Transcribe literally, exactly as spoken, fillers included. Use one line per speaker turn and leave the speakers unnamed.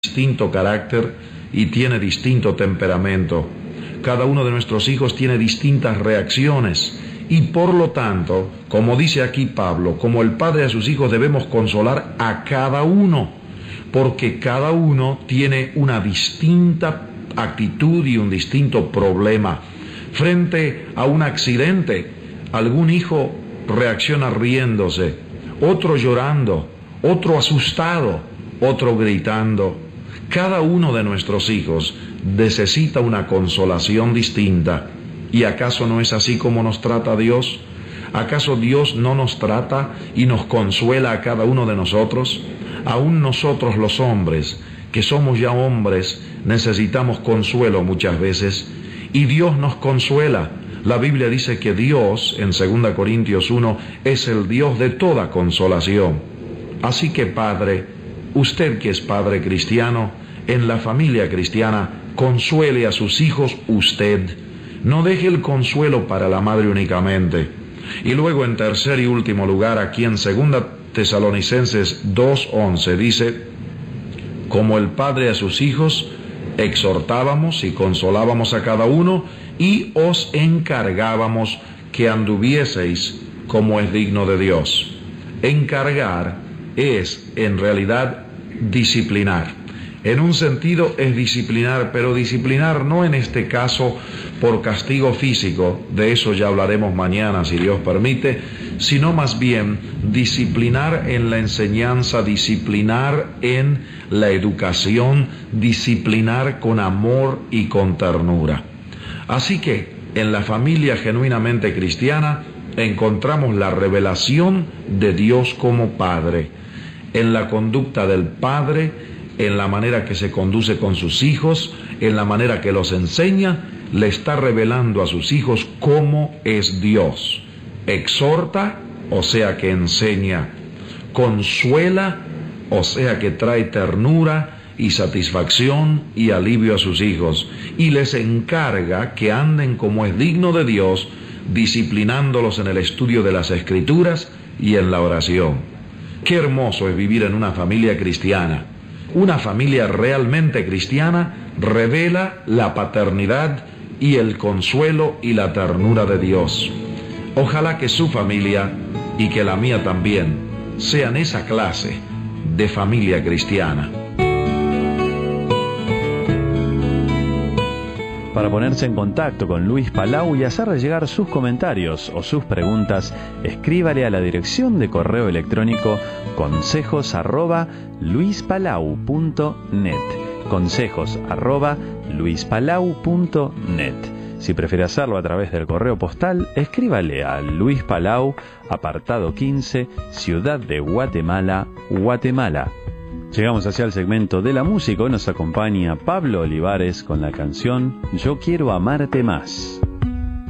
distinto carácter y tiene distinto temperamento. Cada uno de nuestros hijos tiene distintas reacciones y por lo tanto, como dice aquí Pablo, como el padre a sus hijos debemos consolar a cada uno, porque cada uno tiene una distinta actitud y un distinto problema. Frente a un accidente, algún hijo reacciona riéndose, otro llorando, otro asustado, otro gritando. Cada uno de nuestros hijos necesita una consolación distinta. ¿Y acaso no es así como nos trata Dios? ¿Acaso Dios no nos trata y nos consuela a cada uno de nosotros? Aún nosotros los hombres, que somos ya hombres, necesitamos consuelo muchas veces, y Dios nos consuela. La Biblia dice que Dios, en segunda Corintios uno, es el Dios de toda consolación. Así que, Padre, usted que es Padre cristiano, en la familia cristiana, consuele a sus hijos usted. No deje el consuelo para la madre únicamente. Y luego, en tercer y último lugar, aquí en segunda Tesalonicenses dos once dice: como el Padre a sus hijos, exhortábamos y consolábamos a cada uno, y os encargábamos que anduvieseis como es digno de Dios. Encargar es, en realidad, disciplinar. En un sentido es disciplinar, pero disciplinar no en este caso por castigo físico, de eso ya hablaremos mañana si Dios permite, sino más bien disciplinar en la enseñanza, disciplinar en la educación, disciplinar con amor y con ternura. Así que en la familia genuinamente cristiana encontramos la revelación de Dios como Padre, en la conducta del Padre, en la manera que se conduce con sus hijos, en la manera que los enseña, le está revelando a sus hijos cómo es Dios. Exhorta, o sea que enseña. Consuela, o sea que trae ternura y satisfacción y alivio a sus hijos. Y les encarga que anden como es digno de Dios, disciplinándolos en el estudio de las Escrituras y en la oración. Qué hermoso es vivir en una familia cristiana. Una familia realmente cristiana revela la paternidad y el consuelo y la ternura de Dios. Ojalá que su familia, y que la mía también, sean esa clase de familia cristiana.
Para ponerse en contacto con Luis Palau y hacerle llegar sus comentarios o sus preguntas, escríbale a la dirección de correo electrónico consejos arroba luispalau punto net. Consejos arroba luispalau punto net. Si prefiere hacerlo a través del correo postal, escríbale a Luis Palau, apartado quince, Ciudad de Guatemala, Guatemala. Llegamos hacia el segmento de la música. Hoy nos acompaña Pablo Olivares con la canción Yo Quiero Amarte Más.